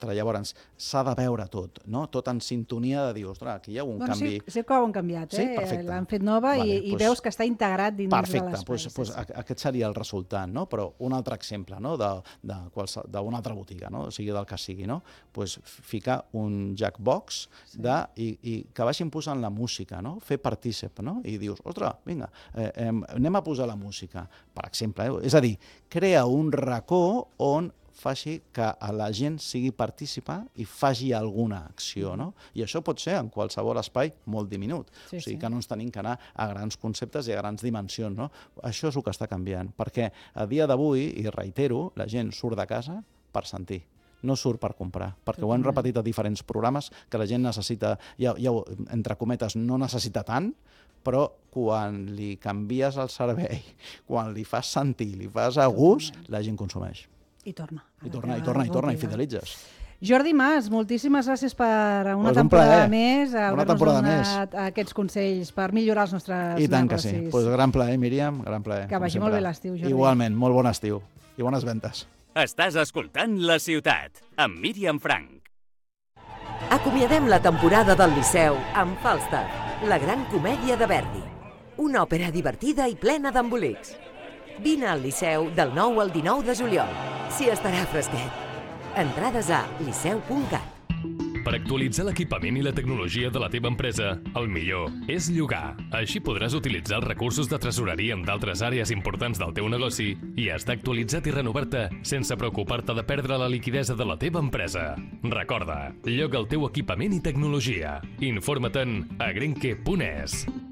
Llavors, s'ha de veure tot, no? Tot en sintonia de dir, ostres, aquí hi ha un canvi... Sí que ho han canviat, Sí, perfecte. L'han fet nova i veus que està integrat dins de l'espai. Perfecte, aquest seria el resultat, no? Però un altre exemple, no? D'una altra botiga, no? O sigui, del que sigui, no? Ficar un jackbox i que vagin posant la música, no? Fer partícip, no? I dius, ostres, vinga, anem a posar la música, per exemple. És a dir, crea un racó on faci que la gent sigui partícipa i faci alguna acció, no? I això pot ser en qualsevol espai molt diminut. O sigui que no ens tenim que anar a grans conceptes i a grans dimensions, no? Això és el que està canviant, perquè a dia d'avui, i reitero, la gent surt de casa per sentir, no surt per comprar, perquè ho hem repetit a diferents programes, que la gent necessita, ja entre cometes, no necessita tant, però quan li canvies el servei, quan li fas sentir, li fas a gust, la gent consumeix. I torna. I fidelitzes. Jordi Mas, moltíssimes gràcies per una temporada més, haver-nos donat aquests consells per millorar els nostres negocis. I tant que sí. Gran plaer, Míriam, gran plaer. Que vagi molt bé l'estiu, Jordi. Igualment, molt bon estiu i bones ventes. Estàs escoltant La Ciutat, amb Míriam Frank. Acomiadem la temporada del Liceu amb Falstaff, la gran comèdia de Verdi. Una òpera divertida i plena d'embolics. Vine al Liceu del 9 al 19 de juliol. S'hi estarà fresquet. Entrades a liceu.cat. Per actualitzar l'equipament i la tecnologia de la teva empresa, el millor és llogar. Així podràs utilitzar els recursos de tresoreria en d'altres àrees importants del teu negoci i estar actualitzat i renovar-te sense preocupar-te de perdre la liquidesa de la teva empresa. Recorda, lloga el teu equipament i tecnologia. Informa-te'n a grenke.es.